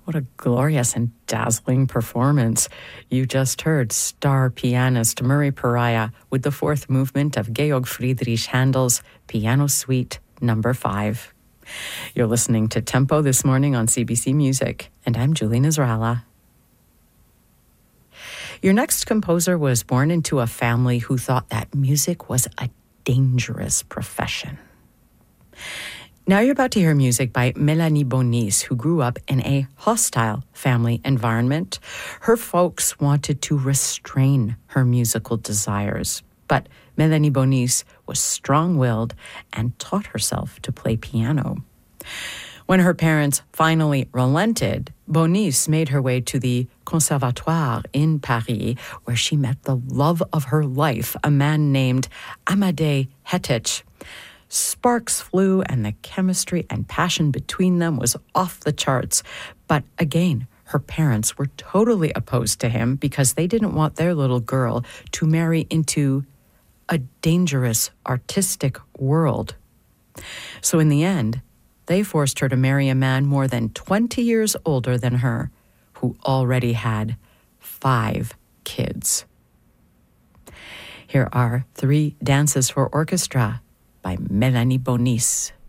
What a glorious and dazzling performance. You just heard star pianist Murray Pariah with the fourth movement of Georg Friedrich Handel's Piano Suite No. 5. You're listening to Tempo this morning on CBC Music, and I'm Julie Nasrallah. Your next composer was born into a family who thought that music was a dangerous profession. Now you're about to hear music by Mélanie Bonis, who grew up in a hostile family environment. Her folks wanted to restrain her musical desires, but Mélanie Bonis was strong-willed and taught herself to play piano. When her parents finally relented, Bonis made her way to the Conservatoire in Paris, where she met the love of her life, a man named Amadei Hettich. Sparks flew, and the chemistry and passion between them was off the charts. But again, her parents were totally opposed to him because they didn't want their little girl to marry into a dangerous artistic world. So in the end, they forced her to marry a man more than 20 years older than her, who already had 5 kids. Here are 3 dances for orchestra by Mélanie Bonis.